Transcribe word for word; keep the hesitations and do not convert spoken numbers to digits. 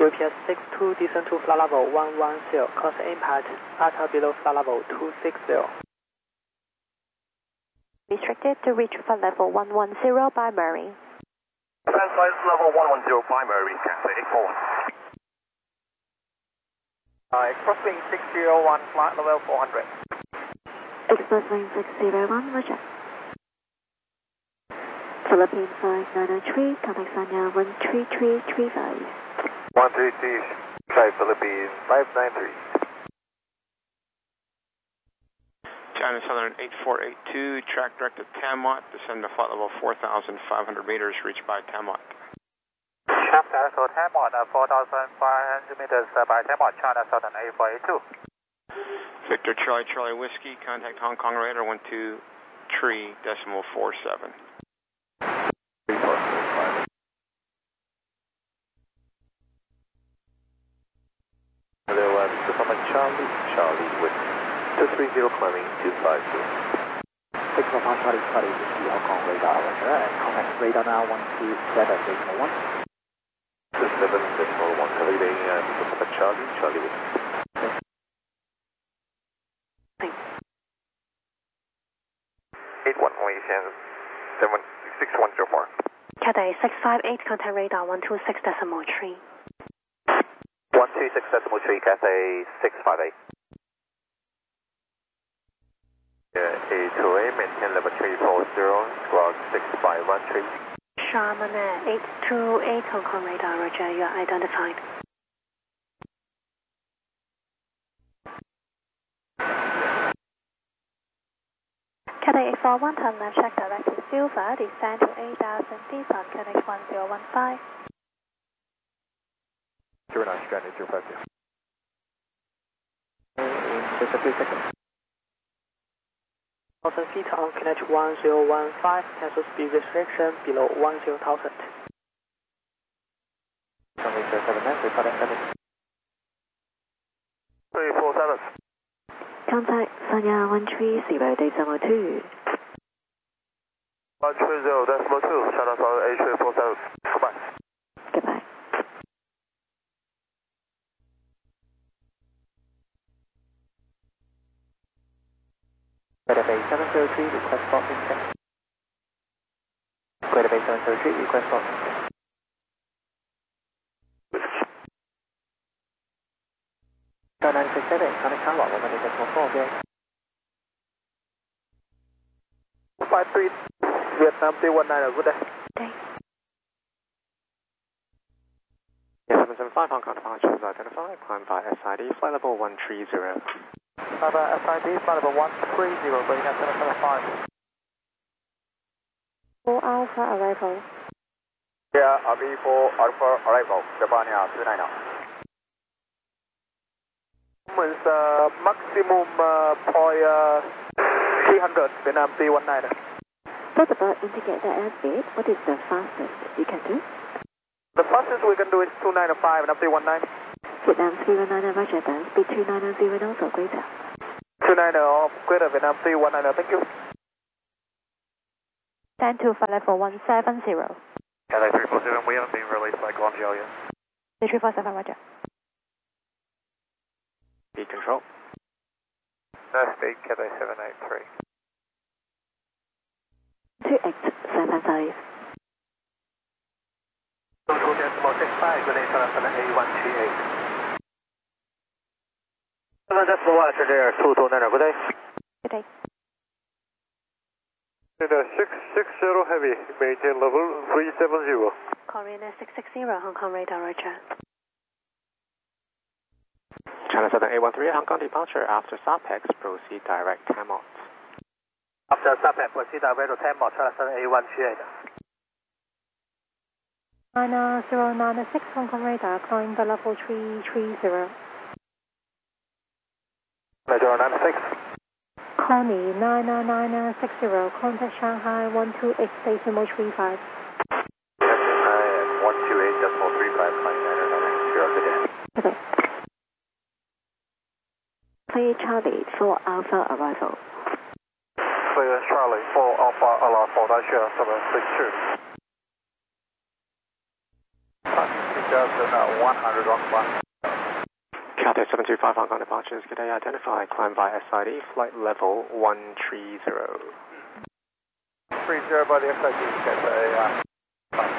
U P S six two, descend to flight level one one zero, close impact, utter below flight level two six zero. Restricted to reach flight level one one zero by Murray. Flight level one one zero by Murray, Cathay eight four one. Uh, Express wing six zero one, flight level four hundred. Express wing six zero one, roger. Philippine five nine nine three, contact Sanya one three three three five. one three three, flight Philippines five nine three. China Southern eight four eight two, track direct to Tamwat, descend to flight level four thousand five hundred meters, reached by Tamwat. China Southern Tamwat, four thousand five hundred meters by Tamwat, China Southern eight four eight two. Victor Charlie Charlie Whiskey, contact Hong Kong radar one two three decimal four seven. Hello, uh, this is Papa Charlie, Charlie Whiskey, two three zero climbing two five zero. Six Papa Charlie Charlie Whiskey, Hong Kong radar, roger, and contact radar now one two seven decimal one. two seven decimal one, leading uh, this is Papa Charlie, Charlie Whiskey. eight one Malaysian seven six one zero four. Cathay six five eight, contact radar one two six decimal three. one two six decimal three, Cathay six five eight. Yeah, A two A, maintain level three four zero, squawk six five one three. Sharman eight two eight, Hong Kong radar, roger, you are identified. Cathay eight four one, turn left, check direct to Silver, descend to eight thousand feet on connect one zero one five. zero nine, stranded zero five zero. In just a few seconds. one thousand feet on connect one zero one five, cancel speed restriction below one zero thousand. Runway zero seven nine, report at seven. three four seven. Contact Sanya one three zero decimal two. one three zero decimal two, China Southern eight three four seven. Goodbye. Goodbye. Greater Bay seven zero three, request faulting check. Greater Bay seven zero three, request faulting check. nine six seven, contact Tamwat one hundred decimal four, okay. five three, Vietnam three one nine, good day. Okay. seven seven five, Hong Kong departure is identified, climb by S I D, flight level one three zero. Bye bye, S I D, flight level one three zero, going at seven seven five. four Alpha arrival. Yeah, R V four Alpha arrival, Japan Air two nine now. It's uh, maximum uh, point uh, three hundred, Vietnam three one nine. What about indicate the airspeed? What is the fastest you can do? The fastest we can do is two nine five, Vietnam three one nine. Vietnam three one nine, roger then. Speed two nine zero knots or greater. two nine off, greater, Vietnam three one nine, thank you. Stand to flight level one seven zero. Cathay three four seven, we haven't been released by Guangzhou yet. three four seven, roger. Speed control. No speed, Cathay seven eight three. two eight seven five. Total decimal six five, good day, China Southern A one three eight. seven decimal one, there, two two nine, good day. Good day. six six zero heavy, maintain level three seven zero. Korean six six zero, Hong Kong radar, roger. China Southern A one three, Hong Kong departure, after SAPEX, proceed direct Tamwat. After SAPEX, proceed direct to Tamwat, China Southern A one three eight. nine zero nine six, Hong Kong radar, climb the level three three zero. nine zero nine six. Connie nine nine nine six zero, contact Shanghai one two eight decimal three five. Shanghai one two eight decimal three five, nine nine nine zero, good day. Okay. Clear Charlie for Alpha arrival. Clear Charlie four Alpha arrival, that's seven six two. Justin one hundred on climb. Caltech seven two five Hong Kong departures, good day, identify, climb via S I D, flight level one three zero. three zero by the S I D, Cathay uh,